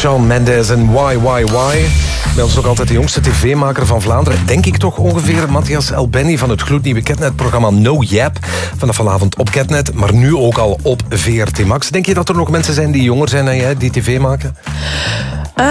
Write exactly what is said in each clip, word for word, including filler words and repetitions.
Shawn Mendes en Why, Why, Why. Bij ons nog altijd de jongste tv-maker van Vlaanderen. Denk ik toch ongeveer, Matthias Elbeni van het gloednieuwe Ketnet-programma No Yap. Vanaf vanavond op Ketnet, maar nu ook al op V R T Max. Denk je dat er nog mensen zijn die jonger zijn dan jij, die tv maken? Uh,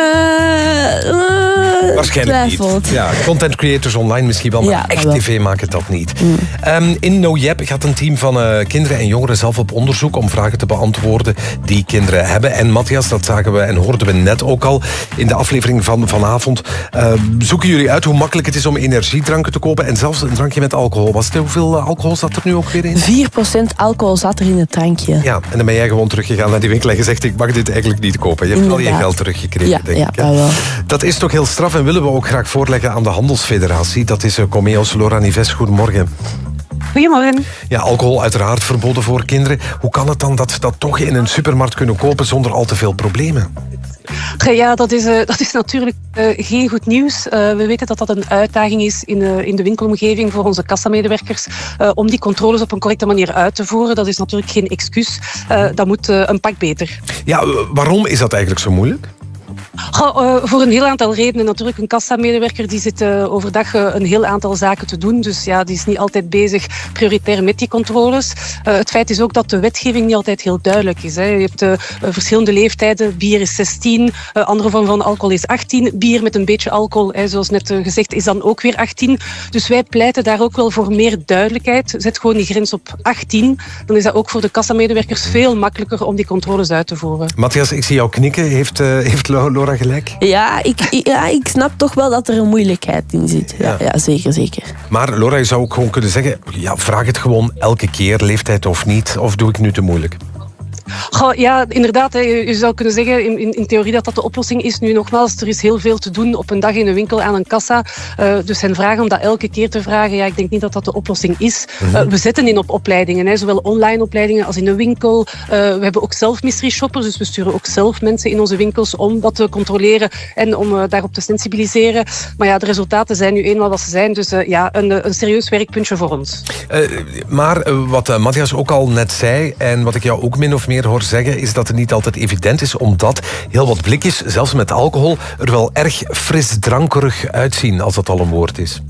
uh, Waarschijnlijk twijfelt. niet. Ja, content creators online misschien wel, maar Ja, echt wel. tv maken dat niet. Mm. Um, in No Yap gaat een team van uh, kinderen en jongeren zelf op onderzoek om vragen te beantwoorden die kinderen hebben. En Matthias, dat zagen we en hoorden we net ook al in de aflevering van vanavond. Uh, zoeken jullie uit hoe makkelijk het is om energiedranken te kopen en zelfs een drankje met alcohol. Was het, hoeveel uh, alcohol zat er nu ook weer in? vier procent alcohol zat er in het drankje. Ja, en dan ben jij gewoon teruggegaan naar die winkel en gezegd, ik mag dit eigenlijk niet kopen. Je hebt wel je Inderdaad. geld teruggekregen, Ja, denk ja, ik. Hè? dat wel. Dat is toch heel straf en willen we ook graag voorleggen aan de Handelsfederatie. Dat is uh, Comeos. Laura Nives, goedemorgen. Goedemorgen. Ja, alcohol uiteraard verboden voor kinderen. Hoe kan het dan dat ze dat toch in een supermarkt kunnen kopen zonder al te veel problemen? Ja, dat is, uh, dat is natuurlijk uh, geen goed nieuws. Uh, we weten dat dat een uitdaging is in, uh, in de winkelomgeving voor onze kassamedewerkers uh, om die controles op een correcte manier uit te voeren. Dat is natuurlijk geen excuus. Uh, dat moet uh, een pak beter. Ja, waarom is dat eigenlijk zo moeilijk? Goh, uh, voor een heel aantal redenen. Natuurlijk, een kassamedewerker die zit uh, overdag uh, een heel aantal zaken te doen. Dus ja, die is niet altijd bezig prioritair met die controles. Uh, het feit is ook dat de wetgeving niet altijd heel duidelijk is. Hè. Je hebt uh, verschillende leeftijden. Bier is zestien, uh, andere vorm van alcohol is achttien. Bier met een beetje alcohol, hè, zoals net uh, gezegd, is dan ook weer achttien. Dus wij pleiten daar ook wel voor meer duidelijkheid. Zet gewoon die grens op achttien. Dan is dat ook voor de kassamedewerkers veel makkelijker om die controles uit te voeren. Matthias, ik zie jou knikken. Heeft, uh, heeft Laura gelijk? Ja ik, ja, ik snap toch wel dat er een moeilijkheid in zit. Ja, Ja. ja zeker, zeker. Maar Laura, je zou ook gewoon kunnen zeggen, ja, vraag het gewoon elke keer, leeftijd of niet. Of doe ik nu te moeilijk? Goh, ja, inderdaad. Hè. Je zou kunnen zeggen in, in, in theorie dat dat de oplossing is. Nu nogmaals, er is heel veel te doen op een dag in een winkel aan een kassa. Uh, dus zijn vragen om dat elke keer te vragen, ja, ik denk niet dat dat de oplossing is. Uh, we zetten in op opleidingen, hè, zowel online opleidingen als in de winkel. Uh, we hebben ook zelf mystery shoppers, dus we sturen ook zelf mensen in onze winkels om dat te controleren en om uh, daarop te sensibiliseren. Maar ja, de resultaten zijn nu eenmaal wat ze zijn. Dus uh, ja, een, een serieus werkpuntje voor ons. Uh, maar uh, wat uh, Matthias ook al net zei, en wat ik jou ook min of meer hoor zeggen, is dat het niet altijd evident is, omdat heel wat blikjes, zelfs met alcohol, er wel erg frisdrankerig uitzien, als dat al een woord is.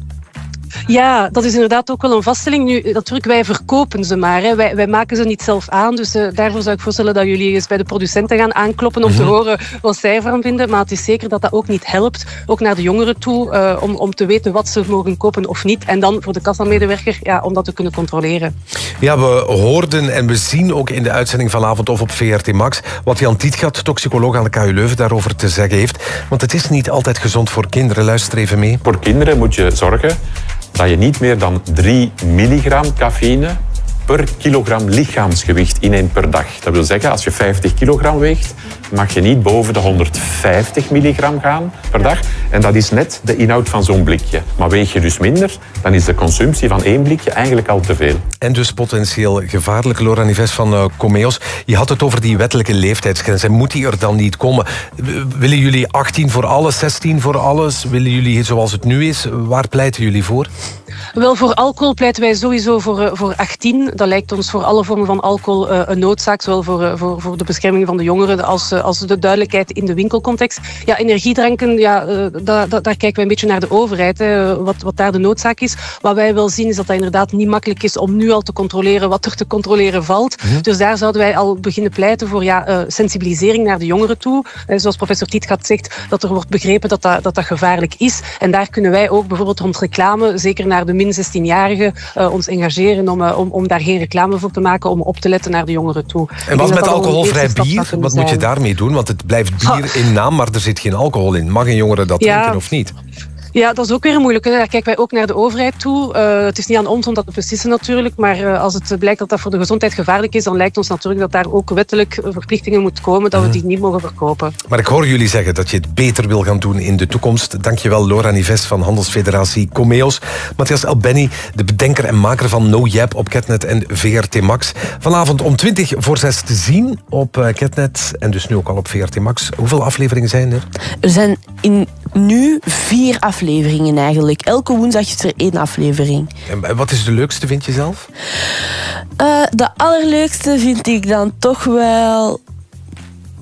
Ja, dat is inderdaad ook wel een vaststelling. Nu, natuurlijk, wij verkopen ze maar. Hè. Wij, wij maken ze niet zelf aan. Dus uh, daarvoor zou ik voorstellen dat jullie eens bij de producenten gaan aankloppen om te horen wat zij ervan vinden. Maar het is zeker dat dat ook niet helpt. Ook naar de jongeren toe, uh, om, om te weten wat ze mogen kopen of niet. En dan voor de kassamedewerker, ja, om dat te kunnen controleren. Ja, we hoorden en we zien ook in de uitzending vanavond of op V R T Max wat Jan Tietgat, toxicoloog aan de K U Leuven, daarover te zeggen heeft. Want het is niet altijd gezond voor kinderen. Luister even mee. Voor kinderen moet je zorgen dat je niet meer dan drie milligram cafeïne per kilogram lichaamsgewicht inneemt per dag. Dat wil zeggen, als je vijftig kilogram weegt, mag je niet boven de honderdvijftig milligram gaan per dag. En dat is net de inhoud van zo'n blikje. Maar weeg je dus minder, dan is de consumptie van één blikje eigenlijk al te veel. En dus potentieel gevaarlijk. Laura Nives van uh, Comeos, je had het over die wettelijke leeftijdsgrens. En moet die er dan niet komen? Willen jullie achttien voor alles, zestien voor alles? Willen jullie zoals het nu is? Waar pleiten jullie voor? Wel, voor alcohol pleiten wij sowieso voor, voor achttien. Dat lijkt ons voor alle vormen van alcohol uh, een noodzaak. Zowel voor, uh, voor, voor de bescherming van de jongeren als, uh, als de duidelijkheid in de winkelcontext. Ja, energiedranken, ja, uh, da, da, daar kijken wij een beetje naar de overheid. Hè, wat, wat daar de noodzaak is. Wat wij wel zien is dat dat inderdaad niet makkelijk is om nu al te controleren wat er te controleren valt. Mm-hmm. Dus daar zouden wij al beginnen pleiten voor ja, uh, sensibilisering naar de jongeren toe. Uh, zoals professor Tietgat zegt, dat er wordt begrepen dat dat, dat dat gevaarlijk is. En daar kunnen wij ook bijvoorbeeld rond reclame, zeker naar de min zestien-jarigen, uh, ons engageren om, uh, om, om daar geen reclame voor te maken, om op te letten naar de jongeren toe. En wat met alcoholvrij bier? Wat moet je daarmee doen? Want het blijft bier in naam, maar er zit geen alcohol in. Mag een jongere dat ja. drinken of niet? Ja, dat is ook weer een moeilijke. Daar kijken wij ook naar de overheid toe. Uh, het is niet aan ons om dat te beslissen natuurlijk, maar uh, als het blijkt dat dat voor de gezondheid gevaarlijk is, dan lijkt ons natuurlijk dat daar ook wettelijk verplichtingen moet komen dat we die niet mogen verkopen. Maar ik hoor jullie zeggen dat je het beter wil gaan doen in de toekomst. Dankjewel Laura Nives van Handelsfederatie Comeos. Matthias Elbeni, de bedenker en maker van No Yap op Ketnet en V R T Max. Vanavond om twintig voor zes te zien op Ketnet en dus nu ook al op V R T Max. Hoeveel afleveringen zijn er? Er zijn in nu vier afleveringen eigenlijk. Elke woensdag is er één aflevering. En wat is de leukste, vind je zelf? Uh, de allerleukste vind ik dan toch wel...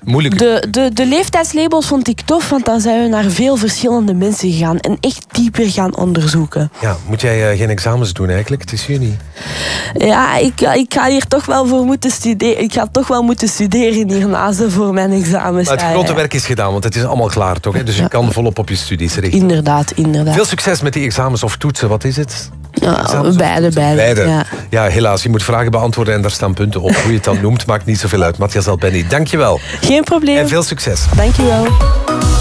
Moeilijk. De, de, de leeftijdslabels vond ik tof, want dan zijn we naar veel verschillende mensen gegaan en echt dieper gaan onderzoeken. Ja, moet jij uh, geen examens doen eigenlijk? Het is juni. Ja, ik, ik ga hier toch wel voor moeten studeren. Ik ga toch wel moeten studeren hierna zo voor mijn examens. Maar het grote ja, ja. werk is gedaan, want het is allemaal klaar, toch? Hè? Dus je ja. kan volop op je studies richten. Inderdaad, inderdaad. Veel succes met die examens of toetsen. Wat is het? Ja, beide, beide. beide. Ja. ja, helaas. Je moet vragen beantwoorden en daar staan punten op. Hoe je het dan noemt, maakt niet zoveel uit. Matthias Albeni, dank je wel. Geen probleem. En veel succes. Dank je wel.